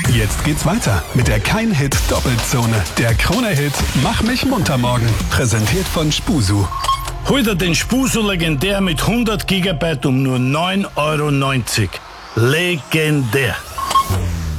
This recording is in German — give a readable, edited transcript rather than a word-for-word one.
Jetzt geht's weiter mit der Kein-Hit-Doppelzone. Der Krone-Hit Mach mich munter morgen. Präsentiert von Spusu. Hol dir den Spusu Legendär mit 100 GB um nur 9,90 €. Legendär.